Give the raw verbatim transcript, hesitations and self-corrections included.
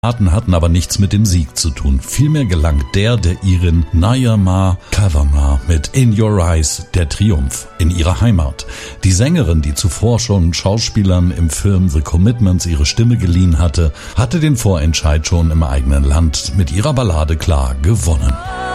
Daten hatten aber nichts mit dem Sieg zu tun. Vielmehr gelang der der Irin Nayama Kavanagh mit In Your Eyes der Triumph in ihrer Heimat. Die Sängerin, die zuvor schon Schauspielern im Film The Commitments ihre Stimme geliehen hatte, hatte den Vorentscheid schon im eigenen Land mit ihrer Ballade klar gewonnen.